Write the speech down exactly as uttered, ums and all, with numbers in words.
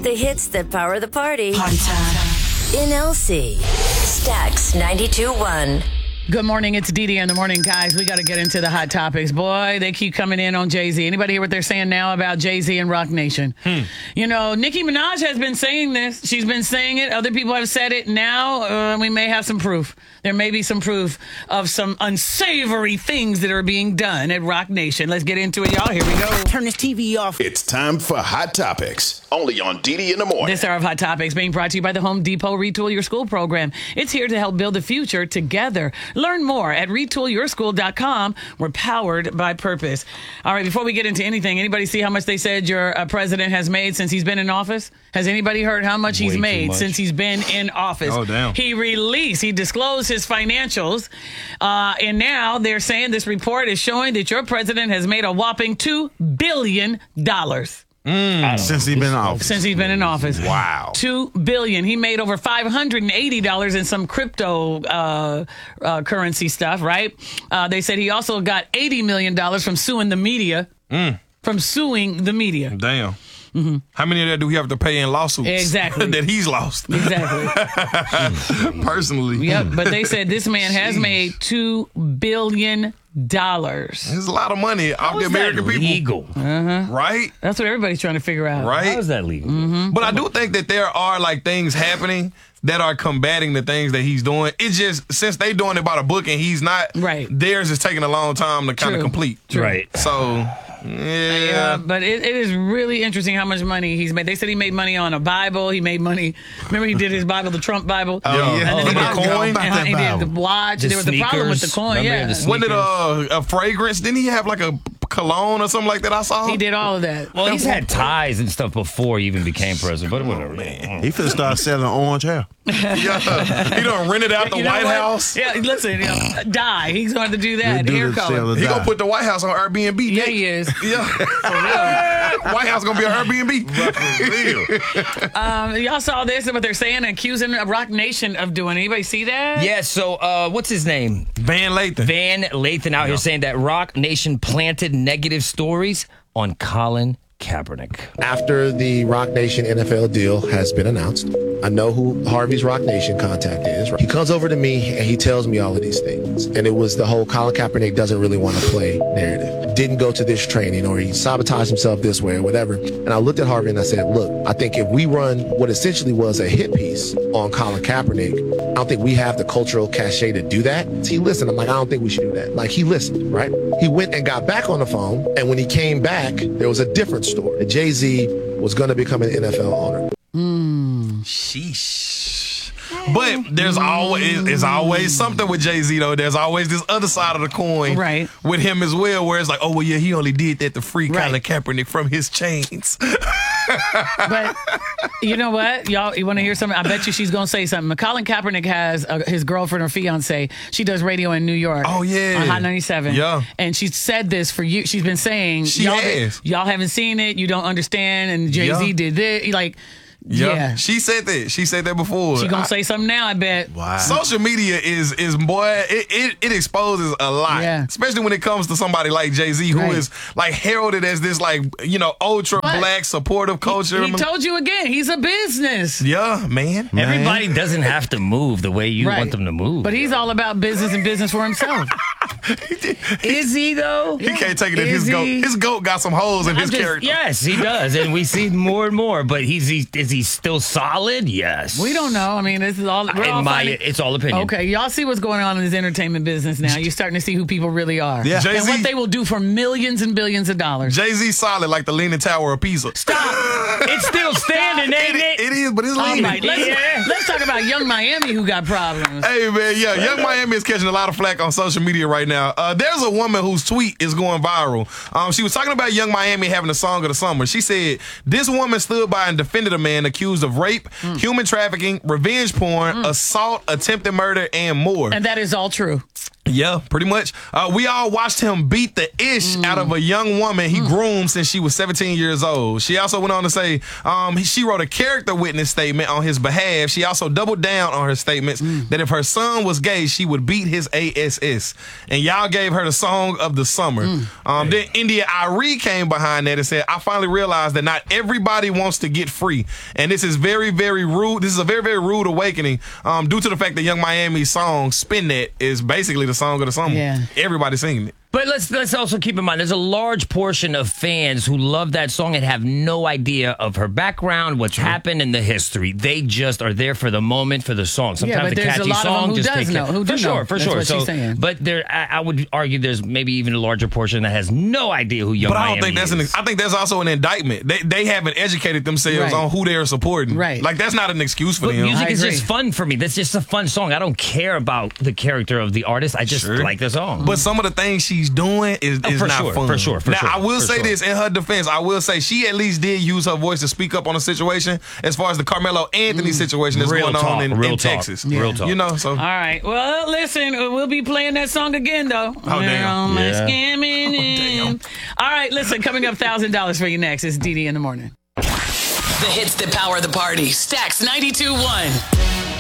The hits that power the party. Party time. In L C. Stax ninety-two point one. Good morning. It's Dee Dee in the morning, guys. We got to get into the hot topics. Boy, they keep coming in on Jay-Z. Anybody hear what they're saying now about Jay-Z and Roc Nation? Hmm. You know, Nicki Minaj has been saying this. She's been saying it. Other people have said it. Now uh, we may have some proof. There may be some proof of some unsavory things that are being done at Roc Nation. Let's get into it, y'all. Here we go. Turn this T V off. It's time for Hot Topics, only on Dee Dee in the morning. This hour of Hot Topics being brought to you by the Home Depot Retool Your School program. It's here to help build the future together. Learn more at retool your school dot com. We're powered by purpose. All right, before we get into anything, anybody see how much they said your uh, president has made since he's been in office? Has anybody heard how much he's Way too made much. since he's been in office? Oh, damn. He released, he disclosed his financials, uh, and now they're saying this report is showing that your president has made a whopping two billion dollars. Mm. Since he's been in office. Since he's been in office. Wow. Two billion. He made over five hundred eighty dollars in some crypto uh, uh, currency stuff, right? Uh, they said he also got eighty million dollars from suing the media. Mm. From suing the media. Damn. Mm-hmm. How many of that do we have to pay in lawsuits? Exactly. that he's lost. Exactly. Personally. Yep. But they said this man has Jeez. made two billion dollars. It's a lot of money off the is American that people. legal? Uh-huh. Right? That's what everybody's trying to figure out. Right? How is that legal? Mm-hmm. But I do think that there are like things happening that are combating the things that he's doing. It's just since they doing it by the book and he's not, Right. theirs is taking a long time to kind True. of complete. True. Right. So, yeah. Yeah, but it, it is really interesting how much money he's made. They said he made money on a Bible. He made money. Remember, he did his Bible, the Trump Bible. Oh, yeah. And then Oh, he the did coin? and About he that did the Bible. watch. The there was the problem with the sneakers. coin. Remember Yeah, the sneakers? When did uh, a fragrance? Didn't he have like a cologne or something like that? I saw. he did all of that. Well, he's had ties and stuff before he even became president, but whatever. He finna start selling orange hair. Yeah, he done rented out the You know White what? House. Yeah, listen, you know, dye. He's going to do that. They do Hair the color. sell He the gonna dye. put the White House on Airbnb. Yeah, Nick. he is. Yeah, White House gonna be an Airbnb. Um, y'all saw this, what they're saying, accusing Roc Nation of doing. Anybody see that? Yeah, so uh, what's his name? Van Lathan. Van Lathan out here saying that Roc Nation planted negative stories on Colin Kaepernick. After the Roc Nation N F L deal has been announced, I know who Harvey's Roc Nation contact is. He comes over to me and he tells me all of these things. And it was the whole Colin Kaepernick doesn't really want to play narrative. Didn't go to this training or he sabotaged himself this way or whatever. And I looked at Harvey and I said, look, I think if we run what essentially was a hit piece on Colin Kaepernick, I don't think we have the cultural cachet to do that. So he listened. I'm like, I don't think we should do that. Like he listened, right? He went and got back on the phone. And when he came back, there was a different story. Jay-Z was going to become an N F L owner. Sheesh. But there's always it's always something with Jay-Z though. There's always this other side of the coin Right. with him as well, where it's like, oh well, yeah, he only did that to free Right. Colin Kaepernick from his chains. But you know what? Y'all, you want to hear something? I bet you she's going to say something. Colin Kaepernick has uh, his girlfriend or fiance. She does radio in New York. Oh, yeah. On Hot ninety-seven. Yeah. And she said this for you. She's been saying, She y'all, has. y'all haven't seen it. You don't understand. And Jay-Z Yeah. did this. Like, Yeah. yeah. She said that. She said that before. She going I- to say something now, I bet. Wow. Social media is is boy, it, it, it exposes a lot, Yeah. especially when it comes to somebody like Jay-Z, who Right. is like heralded as this like you know ultra But black supportive culture. He told you again, he's a business. yeah, man. Everybody doesn't have to move the way you Right. want them to move. But he's all about business and business for himself. Is he though? He can't take it that Is his goat. he? His goat got some holes in I'm his just- character. yes, he does, and we see more and more. But he's he, is he still solid? Yes. We don't know. I mean, this is all. We're In all my, finding- it's all opinion. Okay, y'all see what's going on in this entertainment business now. You're starting to see who people really are. Yeah. And Jay-Z- what they will do for millions and billions of dollars. Jay-Z solid like the Leaning Tower of Pisa. Stop. It's still standing, ain't It, it? it is, but it's All leaning. right, let's, Yeah. let's talk about Young Miami who got problems. Hey man, yeah, Young Miami is catching a lot of flack on social media right now. Uh, there's a woman whose tweet is going viral. Um, she was talking about Young Miami having a song of the summer. She said this woman stood by and defended a man accused of rape, Mm. human trafficking, revenge porn, assault, attempted murder, and more. And that is all true. Yeah, pretty much. Uh, we all watched him beat the ish Mm. out of a young woman he groomed since she was seventeen years old. She also went on to say um, she wrote a character witness statement on his behalf. She also doubled down on her statements Mm. that if her son was gay, she would beat his ass. And y'all gave her the song of the summer. Mm. Um, then India Irie came behind that and said, I finally realized that not everybody wants to get free. And this is very, very rude. This is a very, very rude awakening um, due to the fact that Young Miami's song, Spin That, is basically the song of the summer. Yeah. Everybody singing it. But let's let's also keep in mind, there's a large portion of fans who love that song and have no idea of her background, what's happened in the history. They just are there for the moment, for the song. Sometimes Yeah, but the there's a catchy lot of them song who just does take know, care- who do for sure, know. for That's sure. what so, she's saying. but there, I, I would argue there's maybe even a larger portion that has no idea who Young But I don't Miami think that's an. is. I think that's also an indictment. They they haven't educated themselves Right. on who they're supporting. Right. Like that's not an excuse for But them. music I is agree. just fun for me. That's just a fun song. I don't care about the character of the artist. I just Sure. like the song. But some of the things she's doing is, Oh, is for not sure, fun. for sure, for now, sure, I will for say sure. this in her defense. I will say she at least did use her voice to speak up on a situation as far as the Carmelo Anthony situation that's Real going talk, on in, real in talk, Texas. real talk. You know, so All right. Well, listen, we'll be playing that song again, though. Oh, damn. my Yeah. scamming damn. in. All right, listen, coming up one thousand dollars for you next. It's Dee Dee in the morning. The hits that power the party. Stacks ninety-two point one.